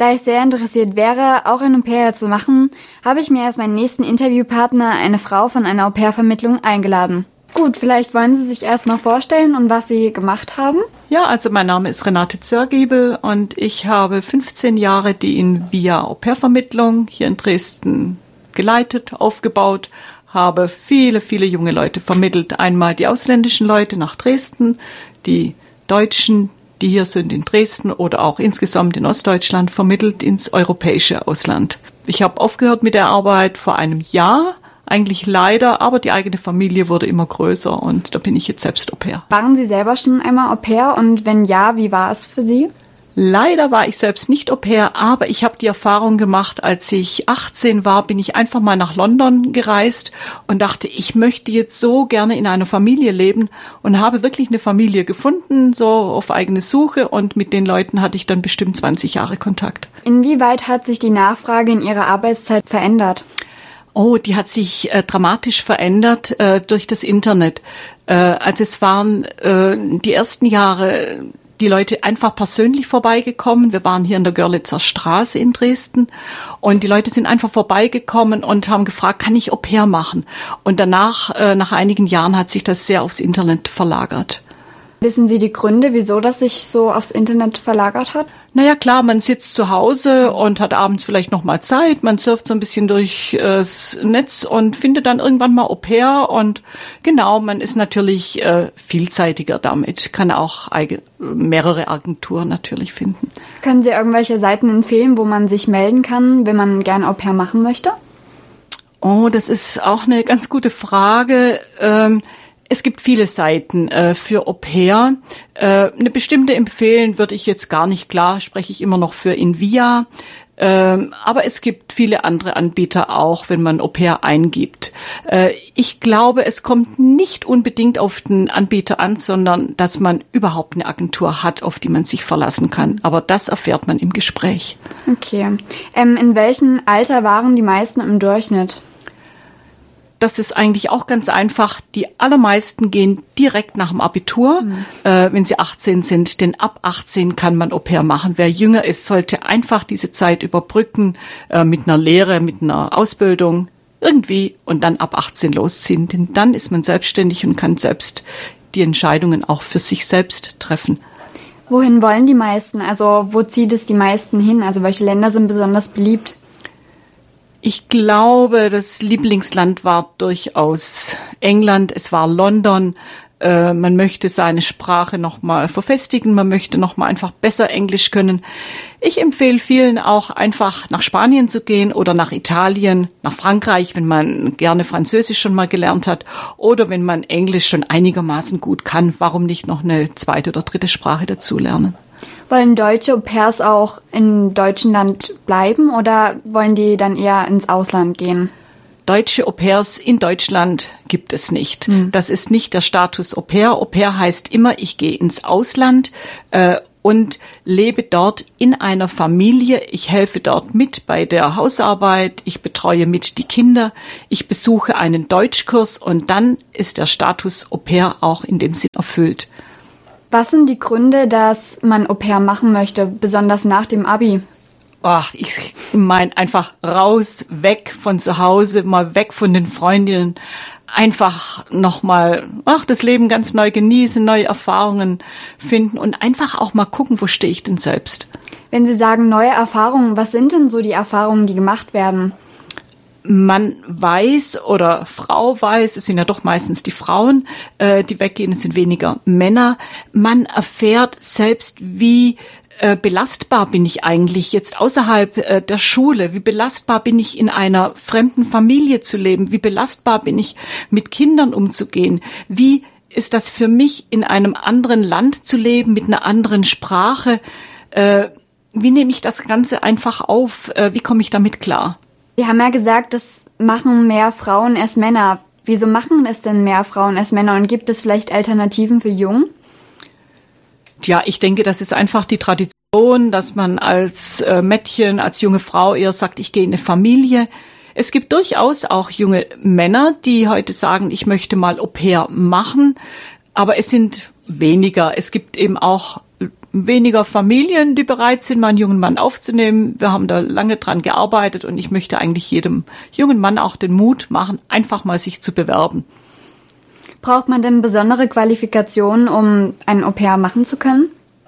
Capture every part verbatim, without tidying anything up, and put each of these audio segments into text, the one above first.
Da ich sehr interessiert wäre, auch ein Au-pair zu machen, habe ich mir als meinen nächsten Interviewpartner eine Frau von einer Au-pair-Vermittlung eingeladen. Gut, vielleicht wollen Sie sich erst mal vorstellen und was Sie gemacht haben? Ja, also mein Name ist Renate Zörgiebel und ich habe fünfzehn Jahre die Invia Au-pair-Vermittlung hier in Dresden geleitet, aufgebaut, habe viele, viele junge Leute vermittelt. Einmal die ausländischen Leute nach Dresden, die Deutschen, die hier sind in Dresden oder auch insgesamt in Ostdeutschland, vermittelt ins europäische Ausland. Ich habe aufgehört mit der Arbeit vor einem Jahr, eigentlich leider, aber die eigene Familie wurde immer größer und da bin ich jetzt selbst Au-pair. Waren Sie selber schon einmal Au-pair und wenn ja, wie war es für Sie? Leider war ich selbst nicht Au-pair, aber ich habe die Erfahrung gemacht, als ich achtzehn war, bin ich einfach mal nach London gereist und dachte, ich möchte jetzt so gerne in einer Familie leben und habe wirklich eine Familie gefunden, so auf eigene Suche und mit den Leuten hatte ich dann bestimmt zwanzig Jahre Kontakt. Inwieweit hat sich die Nachfrage in Ihrer Arbeitszeit verändert? Oh, die hat sich äh, dramatisch verändert äh, durch das Internet. Äh, also es waren äh, die ersten Jahre die Leute einfach persönlich vorbeigekommen. Wir waren hier in der Görlitzer Straße in Dresden und die Leute sind einfach vorbeigekommen und haben gefragt, kann ich Au-pair machen? Und danach, äh, nach einigen Jahren, hat sich das sehr aufs Internet verlagert. Wissen Sie die Gründe, wieso das sich so aufs Internet verlagert hat? Naja, klar, man sitzt zu Hause und hat abends vielleicht noch mal Zeit. Man surft so ein bisschen durch äh, das Netz und findet dann irgendwann mal Au-pair. Und genau, man ist natürlich äh, vielseitiger damit, kann auch eigen, mehrere Agenturen natürlich finden. Können Sie irgendwelche Seiten empfehlen, wo man sich melden kann, wenn man gern Au-pair machen möchte? Oh, das ist auch eine ganz gute Frage. Ähm, Es gibt viele Seiten äh, für Au-pair. Äh, eine bestimmte empfehlen würde ich jetzt gar nicht, klar spreche ich immer noch für Invia. Ähm, aber es gibt viele andere Anbieter auch, wenn man Au-pair eingibt. Äh, ich glaube, es kommt nicht unbedingt auf den Anbieter an, sondern dass man überhaupt eine Agentur hat, auf die man sich verlassen kann. Aber das erfährt man im Gespräch. Okay. Ähm, in welchem Alter waren die meisten im Durchschnitt? Das ist eigentlich auch ganz einfach. Die allermeisten gehen direkt nach dem Abitur, mhm. äh, wenn sie achtzehn sind. Denn ab achtzehn kann man Au-pair machen. Wer jünger ist, sollte einfach diese Zeit überbrücken äh, mit einer Lehre, mit einer Ausbildung irgendwie und dann ab achtzehn losziehen. Denn dann ist man selbstständig und kann selbst die Entscheidungen auch für sich selbst treffen. Wohin wollen die meisten? Also wo zieht es die meisten hin? Also welche Länder sind besonders beliebt? Ich glaube, das Lieblingsland war durchaus England, es war London. Äh, man möchte seine Sprache nochmal verfestigen, man möchte nochmal einfach besser Englisch können. Ich empfehle vielen auch einfach nach Spanien zu gehen oder nach Italien, nach Frankreich, wenn man gerne Französisch schon mal gelernt hat oder wenn man Englisch schon einigermaßen gut kann. Warum nicht noch eine zweite oder dritte Sprache dazu lernen? Wollen deutsche Au-pairs auch im deutschen Land bleiben oder wollen die dann eher ins Ausland gehen? Deutsche Au-pairs in Deutschland gibt es nicht. Hm. Das ist nicht der Status Au-pair. Au-pair heißt immer, ich gehe ins Ausland äh, und lebe dort in einer Familie. Ich helfe dort mit bei der Hausarbeit. Ich betreue mit die Kinder. Ich besuche einen Deutschkurs und dann ist der Status Au-pair auch in dem Sinn erfüllt. Was sind die Gründe, dass man Au-pair machen möchte, besonders nach dem Abi? Ach, ich meine einfach raus, weg von zu Hause, mal weg von den Freundinnen, einfach nochmal, ach, das Leben ganz neu genießen, neue Erfahrungen finden und einfach auch mal gucken, wo stehe ich denn selbst. Wenn Sie sagen neue Erfahrungen, was sind denn so die Erfahrungen, die gemacht werden? Man weiß oder Frau weiß, es sind ja doch meistens die Frauen, äh, die weggehen, es sind weniger Männer. Man erfährt selbst, wie äh, belastbar bin ich eigentlich jetzt außerhalb äh, der Schule, wie belastbar bin ich in einer fremden Familie zu leben, wie belastbar bin ich mit Kindern umzugehen, wie ist das für mich in einem anderen Land zu leben, mit einer anderen Sprache, äh, wie nehme ich das Ganze einfach auf, äh, wie komme ich damit klar? Sie haben ja gesagt, das machen mehr Frauen als Männer. Wieso machen es denn mehr Frauen als Männer und gibt es vielleicht Alternativen für Jungen? Tja, ich denke, das ist einfach die Tradition, dass man als äh, Mädchen, als junge Frau eher sagt, ich gehe in eine Familie. Es gibt durchaus auch junge Männer, die heute sagen, ich möchte mal Au-pair machen, aber es sind weniger. Es gibt eben auch weniger Familien, die bereit sind, meinen jungen Mann aufzunehmen. Wir haben da lange dran gearbeitet und ich möchte eigentlich jedem jungen Mann auch den Mut machen, einfach mal sich zu bewerben. Braucht man denn besondere Qualifikationen, um ein Au-pair machen zu können?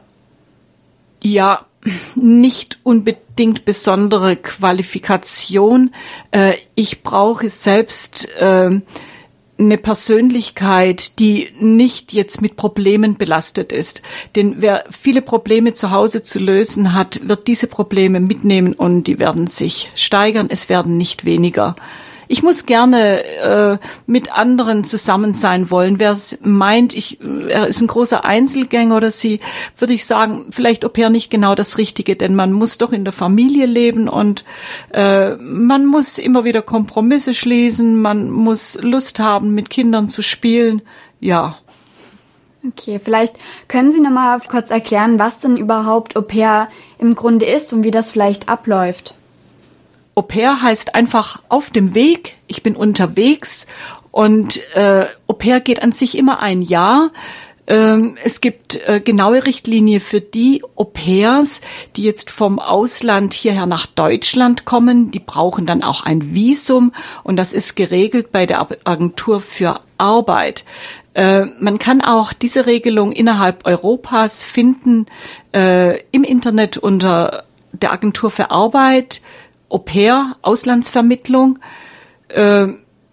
Ja, nicht unbedingt besondere Qualifikation. Äh, ich brauche selbst äh, eine Persönlichkeit, die nicht jetzt mit Problemen belastet ist. Denn wer viele Probleme zu Hause zu lösen hat, wird diese Probleme mitnehmen und die werden sich steigern, es werden nicht weniger. Ich muss gerne äh, mit anderen zusammen sein wollen. Wer meint, ich, er ist ein großer Einzelgänger oder sie, würde ich sagen, vielleicht Au-pair nicht genau das Richtige, denn man muss doch in der Familie leben und äh, man muss immer wieder Kompromisse schließen, man muss Lust haben, mit Kindern zu spielen, ja. Okay, vielleicht können Sie noch mal kurz erklären, was denn überhaupt Au-pair im Grunde ist und wie das vielleicht abläuft. Au-pair heißt einfach auf dem Weg, ich bin unterwegs und äh, Au-pair geht an sich immer ein Jahr. Ähm, es gibt äh, genaue Richtlinie für die Au-pairs, die jetzt vom Ausland hierher nach Deutschland kommen. Die brauchen dann auch ein Visum und das ist geregelt bei der Agentur für Arbeit. Äh, man kann auch diese Regelung innerhalb Europas finden, äh, im Internet unter der Agentur für Arbeit, Au-pair, Auslandsvermittlung. Äh,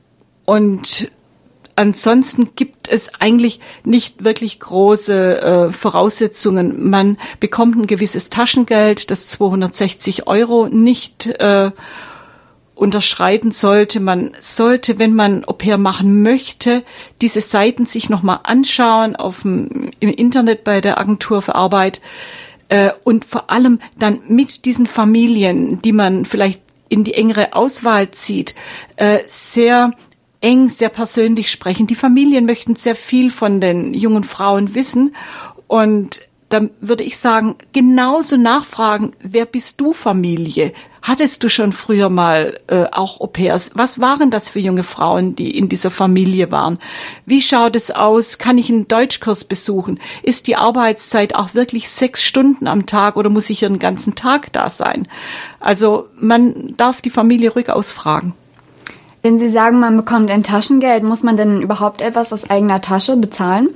und ansonsten gibt es eigentlich nicht wirklich große äh, Voraussetzungen. Man bekommt ein gewisses Taschengeld, das zweihundertsechzig Euro nicht äh, unterschreiten sollte. Man sollte, wenn man Au-pair machen möchte, diese Seiten sich nochmal anschauen auf dem, im Internet bei der Agentur für Arbeit. Und vor allem dann mit diesen Familien, die man vielleicht in die engere Auswahl zieht, sehr eng, sehr persönlich sprechen. Die Familien möchten sehr viel von den jungen Frauen wissen. Und dann würde ich sagen, genauso nachfragen, wer bist du, Familie? Hattest du schon früher mal äh, auch Au-pairs? Was waren das für junge Frauen, die in dieser Familie waren? Wie schaut es aus? Kann ich einen Deutschkurs besuchen? Ist die Arbeitszeit auch wirklich sechs Stunden am Tag oder muss ich hier den ganzen Tag da sein? Also man darf die Familie ruhig ausfragen. Wenn Sie sagen, man bekommt ein Taschengeld, muss man denn überhaupt etwas aus eigener Tasche bezahlen?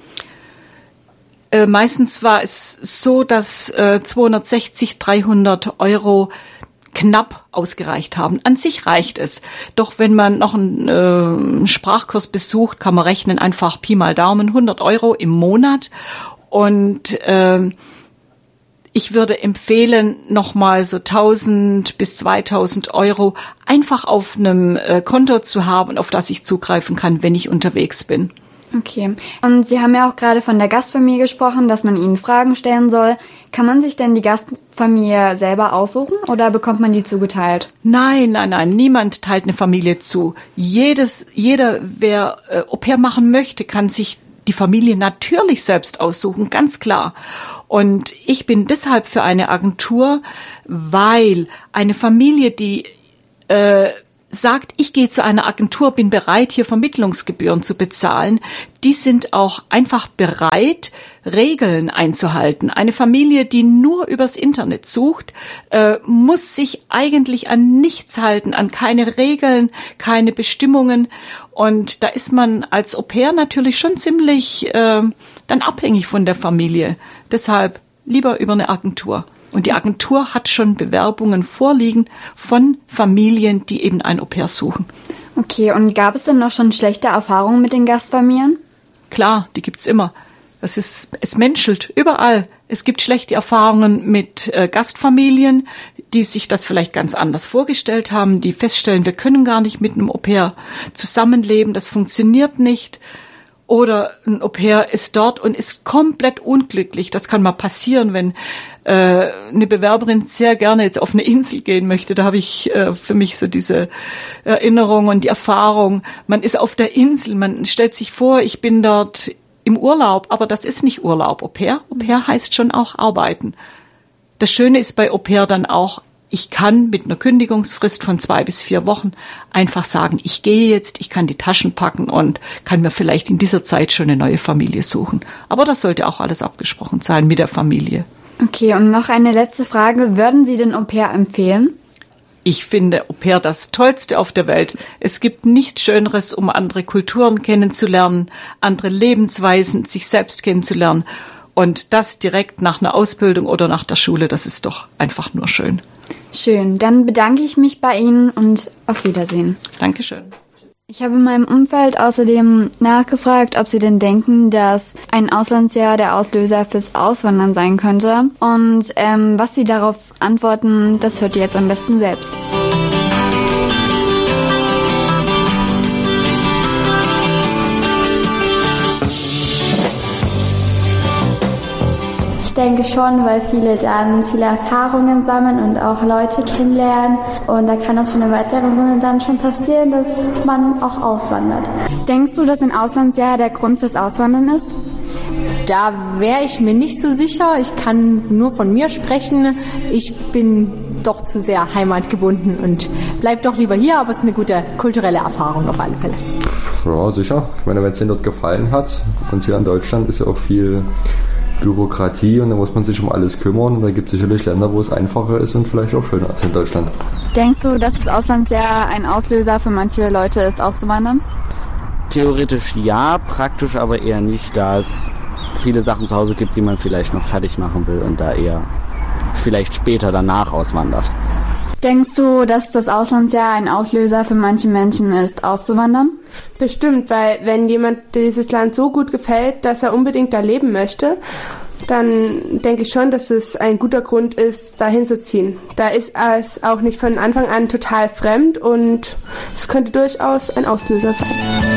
Äh, meistens war es so, dass äh, zweihundertsechzig, dreihundert Euro knapp ausgereicht haben. An sich reicht es. Doch wenn man noch einen äh, Sprachkurs besucht, kann man rechnen, einfach Pi mal Daumen, hundert Euro im Monat. Und äh, ich würde empfehlen, nochmal so tausend bis zweitausend Euro einfach auf einem äh, Konto zu haben, auf das ich zugreifen kann, wenn ich unterwegs bin. Okay. Und Sie haben ja auch gerade von der Gastfamilie gesprochen, dass man ihnen Fragen stellen soll. Kann man sich denn die Gastfamilie selber aussuchen oder bekommt man die zugeteilt? Nein, nein, nein. Niemand teilt eine Familie zu. Jedes, jeder, wer äh, Au-pair machen möchte, kann sich die Familie natürlich selbst aussuchen, ganz klar. Und ich bin deshalb für eine Agentur, weil eine Familie, die äh, sagt, ich gehe zu einer Agentur, bin bereit, hier Vermittlungsgebühren zu bezahlen, die sind auch einfach bereit, Regeln einzuhalten. Eine Familie, die nur übers Internet sucht, äh, muss sich eigentlich an nichts halten, an keine Regeln, keine Bestimmungen. Und da ist man als Au-pair natürlich schon ziemlich äh, dann abhängig von der Familie. Deshalb lieber über eine Agentur. Und die Agentur hat schon Bewerbungen vorliegen von Familien, die eben ein Au-pair suchen. Okay, und gab es denn noch schon schlechte Erfahrungen mit den Gastfamilien? Klar, die gibt's immer. Das ist, es menschelt überall. Es gibt schlechte Erfahrungen mit äh, Gastfamilien, die sich das vielleicht ganz anders vorgestellt haben, die feststellen, wir können gar nicht mit einem Au-pair zusammenleben, das funktioniert nicht. Oder ein Au-pair ist dort und ist komplett unglücklich. Das kann mal passieren, wenn äh, eine Bewerberin sehr gerne jetzt auf eine Insel gehen möchte. Da habe ich äh, für mich so diese Erinnerung und die Erfahrung. Man ist auf der Insel, man stellt sich vor, ich bin dort im Urlaub, aber das ist nicht Urlaub. Au-pair, Au-pair heißt schon auch arbeiten. Das Schöne ist bei Au-pair dann auch, ich kann mit einer Kündigungsfrist von zwei bis vier Wochen einfach sagen, ich gehe jetzt, ich kann die Taschen packen und kann mir vielleicht in dieser Zeit schon eine neue Familie suchen. Aber das sollte auch alles abgesprochen sein mit der Familie. Okay, und noch eine letzte Frage. Würden Sie den Au-pair empfehlen? Ich finde Au-pair das Tollste auf der Welt. Es gibt nichts Schöneres, um andere Kulturen kennenzulernen, andere Lebensweisen, sich selbst kennenzulernen. Und das direkt nach einer Ausbildung oder nach der Schule, das ist doch einfach nur schön. Schön, dann bedanke ich mich bei Ihnen und auf Wiedersehen. Dankeschön. Ich habe in meinem Umfeld außerdem nachgefragt, ob sie denn denken, dass ein Auslandsjahr der Auslöser fürs Auswandern sein könnte. Und ähm, was sie darauf antworten, das hört ihr jetzt am besten selbst. Ich denke schon, weil viele dann viele Erfahrungen sammeln und auch Leute kennenlernen. Und da kann es schon im weiteren Sinne dann schon passieren, dass man auch auswandert. Denkst du, dass ein Auslandsjahr der Grund fürs Auswandern ist? Da wäre ich mir nicht so sicher. Ich kann nur von mir sprechen. Ich bin doch zu sehr heimatgebunden und bleib doch lieber hier, aber es ist eine gute kulturelle Erfahrung auf alle Fälle. Ja, sicher. Ich meine, wenn es dir dort gefallen hat, und hier in Deutschland ist ja auch viel Bürokratie und da muss man sich um alles kümmern. Und da gibt es sicherlich Länder, wo es einfacher ist und vielleicht auch schöner als in Deutschland. Denkst du, dass das Auslandsjahr ein Auslöser für manche Leute ist, auszuwandern? Theoretisch ja, praktisch aber eher nicht, da es viele Sachen zu Hause gibt, die man vielleicht noch fertig machen will und da eher vielleicht später danach auswandert. Denkst du, dass das Auslandsjahr ein Auslöser für manche Menschen ist, auszuwandern? Bestimmt, weil wenn jemand dieses Land so gut gefällt, dass er unbedingt da leben möchte, dann denke ich schon, dass es ein guter Grund ist, dahin zu ziehen. Da ist es auch nicht von Anfang an total fremd und es könnte durchaus ein Auslöser sein.